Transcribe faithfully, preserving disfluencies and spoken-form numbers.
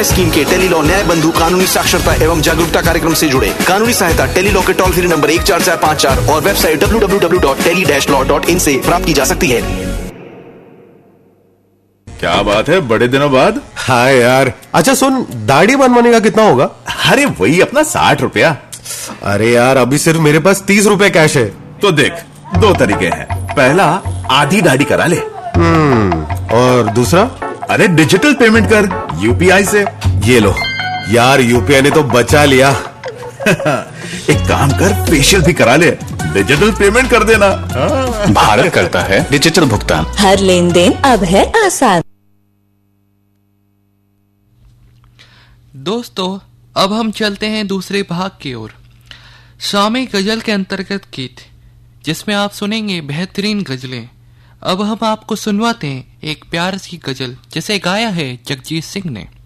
न्याय स्कीम के टेलीलॉ न्याय बंधु कानूनी साक्षरता एवं जागरूकता कार्यक्रम से जुड़े। कानूनी सहायता टेलीलॉ के टोल फ्री नंबर एक चार चार पाँच चार और website W W W dot tele dash law dot in से प्राप्त की जा सकती है। क्या बात है, बड़े दिनों बाद। हाँ यार। अच्छा सुन, दाढ़ी बनवाने का कितना होगा? अरे वही अपना साठ रुपया। अरे यार अभी सिर्फ मेरे पास तीस रुपए कैश है। तो देख, दो तरीके हैं। पहला, आधी दाढ़ी करा ले। हम्म और दूसरा? अरे डिजिटल पेमेंट कर यूपीआई से। ये लो यार, यूपीआई ने तो बचा लिया। एक काम कर, फेशियल भी करा ले, डिजिटल पेमेंट कर देना। भारत करता है डिजिटल भुगतान। हर लेन देन अब है आसान। दोस्तों, अब हम चलते हैं दूसरे भाग की ओर। शामी गजल के अंतर्गत गीत, जिसमें आप सुनेंगे बेहतरीन गजलें। अब हम आपको सुनवाते हैं एक प्यार सी गजल, जिसे गाया है जगजीत सिंह ने।